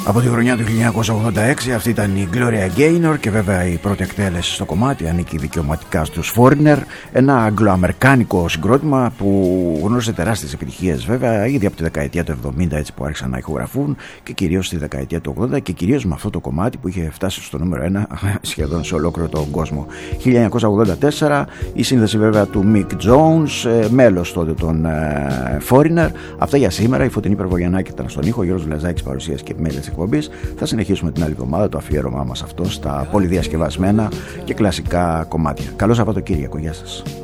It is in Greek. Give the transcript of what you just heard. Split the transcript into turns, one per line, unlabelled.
Από τη χρονιά του 1986 αυτή ήταν η Gloria Gaynor και βέβαια η πρώτη εκτέλεση στο κομμάτι ανήκει δικαιωματικά στους Foreigner, ένα αγγλοαμερικάνικο συγκρότημα που γνώρισε τεράστιες επιτυχίες βέβαια ήδη από τη δεκαετία του 70, έτσι που άρχισαν να ηχογραφούν, και κυρίως στη δεκαετία του 80 και κυρίως με αυτό το κομμάτι που είχε φτάσει στο νούμερο 1 σχεδόν σε ολόκληρο τον κόσμο. 1984 η σύνδεση βέβαια του Mick Jones, μέλος τότε των Foreigner. Αυτά για σήμερα. Η Φωτεινή Περβογιαννάκη ήταν στον ήχο, Γιώργος Βλαζάκης παρουσίαση και επιμέλεια της εκπομπής. Θα συνεχίσουμε την άλλη εβδομάδα το αφιέρωμά μας αυτό στα πολυδιασκευασμένα και κλασικά κομμάτια. Καλό Σαββατοκύριακο, γεια σας.